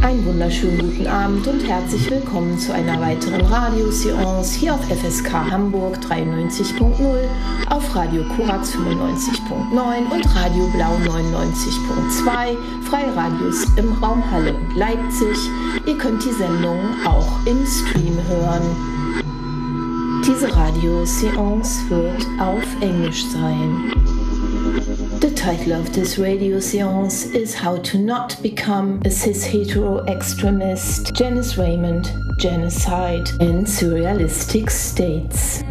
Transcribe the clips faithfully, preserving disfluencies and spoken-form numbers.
Einen wunderschönen guten Abend und herzlich willkommen zu einer weiteren Radioseance hier auf F S K Hamburg dreiundneunzig Punkt null, auf Radio Korax fünfundneunzig Punkt neun und Radio Blau neunundneunzig Punkt zwei, freie Radios im Raum Halle und Leipzig. Ihr könnt die Sendung auch im Stream hören. Diese Radioseance wird auf Englisch sein. The title of this radio seance is How to Not Become a Cis-Hetero Extremist, Janice Raymond, Genocide in Surrealistic States.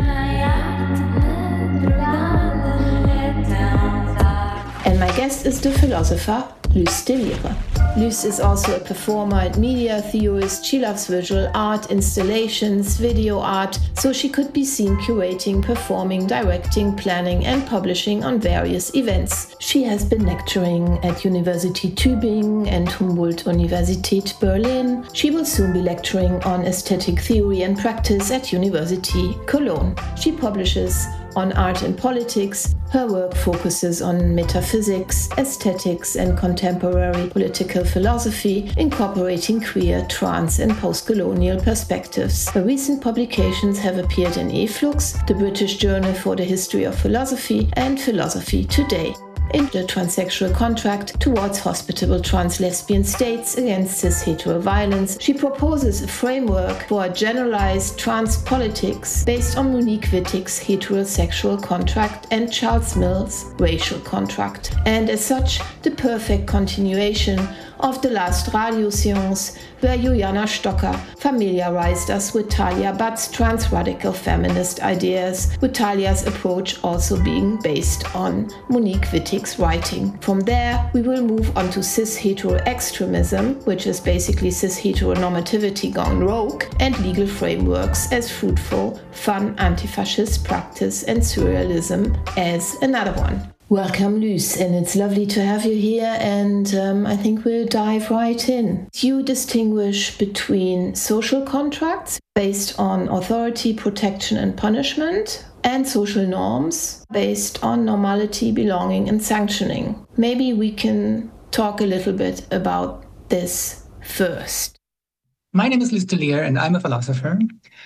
And my guest is the philosopher Luce Delire. Luce is also a performer and media theorist. She loves visual art, installations, video art, so she could be seen curating, performing, directing, planning and publishing on various events. She has been lecturing at University Tübingen and Humboldt-Universität Berlin. She will soon be lecturing on aesthetic theory and practice at University Cologne. She publishes on art and politics. Her work focuses on metaphysics, aesthetics, and contemporary political philosophy, incorporating queer, trans, and post-colonial perspectives. Her recent publications have appeared in eFlux, the British Journal for the History of Philosophy, and Philosophy Today. In the transsexual contract towards hospitable trans-lesbian states against cis-hetero violence, she proposes a framework for a generalized trans politics based on Monique Wittig's heterosexual contract and Charles Mills' racial contract, and as such, the perfect continuation of the last radio seance where Juliana Stocker familiarized us with Talia Butt's trans radical feminist ideas, with Talia's approach also being based on Monique Wittig's writing. From there, we will move on to cis-hetero extremism, which is basically cis-heteronormativity gone rogue, and legal frameworks as fruitful, fun anti-fascist practice, and surrealism as another one. Welcome, Luce, and it's lovely to have you here, and um, I think we'll dive right in. You distinguish between social contracts based on authority, protection, and punishment, and social norms based on normality, belonging, and sanctioning. Maybe we can talk a little bit about this first. My name is Luce Delire, and I'm a philosopher.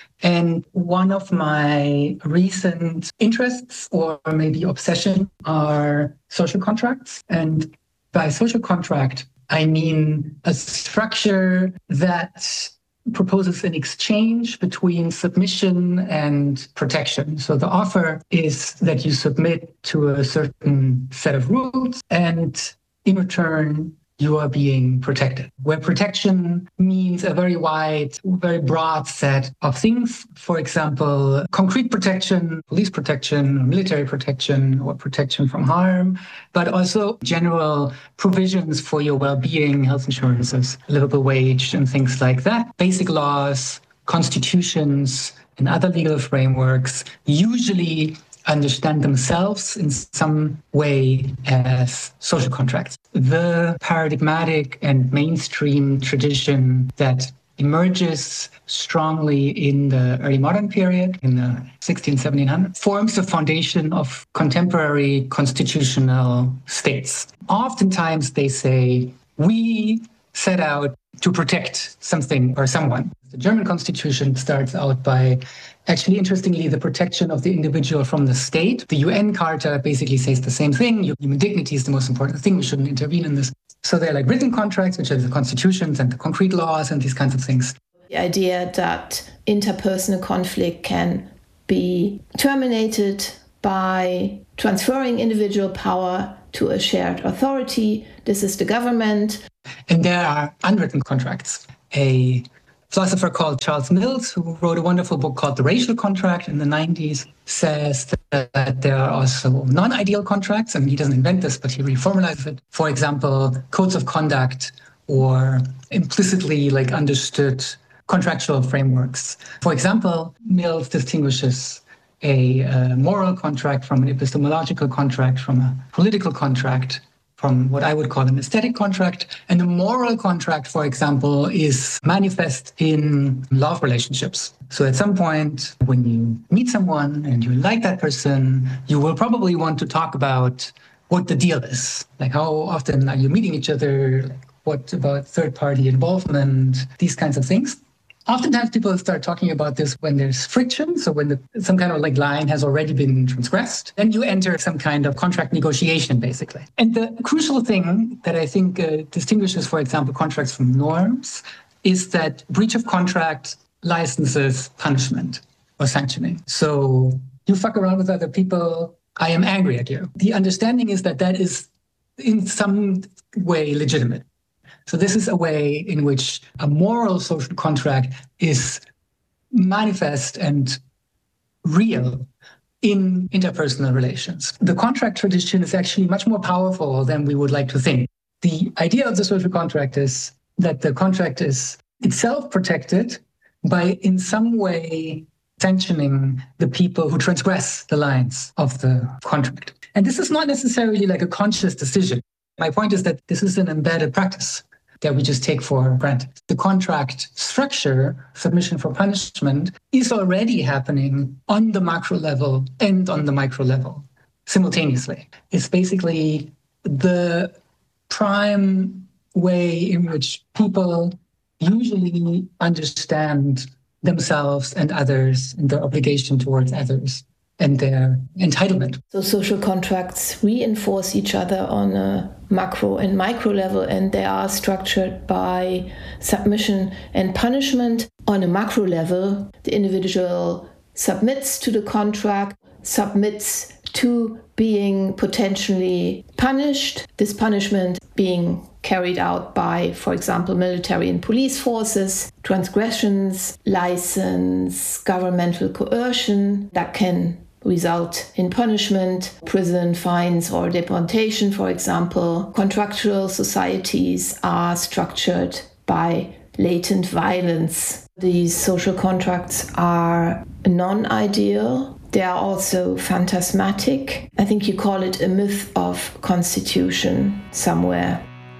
And one of my recent interests, or maybe obsession, are social contracts. And by social contract, I mean a structure that proposes an exchange between submission and protection. So the offer is that you submit to a certain set of rules, and in return, you are being protected, where protection means a very wide, very broad set of things. For example, concrete protection, police protection, military protection, or protection from harm, but also general provisions for your well-being, health insurances, livable wage, and things like that. Basic laws, constitutions, and other legal frameworks usually understand themselves in some way as social contracts. The paradigmatic and mainstream tradition that emerges strongly in the early modern period, in the sixteen, seventeen hundreds, forms the foundation of contemporary constitutional states. Oftentimes they say, we set out to protect something or someone. The German constitution starts out by, actually, interestingly, the protection of the individual from the state. The U N Charter basically says the same thing. Human dignity is the most important thing. We shouldn't intervene in this. So they're like written contracts, which are the constitutions and the concrete laws and these kinds of things. The idea that interpersonal conflict can be terminated by transferring individual power to a shared authority. This is the government. And there are unwritten contracts. A philosopher called Charles Mills, who wrote a wonderful book called The Racial Contract in the nineties, says that there are also non-ideal contracts, and he doesn't invent this, but he reformalizes it. For example, codes of conduct or implicitly like understood contractual frameworks. For example, Mills distinguishes a, a moral contract from an epistemological contract, from a political contract, from what I would call an aesthetic contract. And a moral contract, for example, is manifest in love relationships. So at some point, when you meet someone and you like that person, you will probably want to talk about what the deal is. Like, how often are you meeting each other? Like, What about third-party involvement? These kinds of things. Oftentimes people start talking about this when there's friction, so when the, some kind of like line has already been transgressed, then you enter some kind of contract negotiation, basically. And the crucial thing that I think uh, distinguishes, for example, contracts from norms is that breach of contract licenses punishment or sanctioning. So you fuck around with other people, I am angry at you. The understanding is that that is in some way legitimate. So this is a way in which a moral social contract is manifest and real in interpersonal relations. The contract tradition is actually much more powerful than we would like to think. The idea of the social contract is that the contract is itself protected by in some way sanctioning the people who transgress the lines of the contract. And this is not necessarily like a conscious decision. My point is that this is an embedded practice that we just take for granted. The contract structure, submission for punishment, is already happening on the macro level and on the micro level simultaneously. It's basically the prime way in which people usually understand themselves and others and their obligation towards others and their entitlement. So social contracts reinforce each other on a macro and micro level, and they are structured by submission and punishment. On a macro level, the individual submits to the contract, submits to being potentially punished, this punishment being carried out by, for example, military and police forces, transgressions, license, governmental coercion that can result in punishment, prison, fines, or deportation, for example. Contractual societies are structured by latent violence. These social contracts are non-ideal. They are also phantasmatic. I think you call it a myth of constitution somewhere.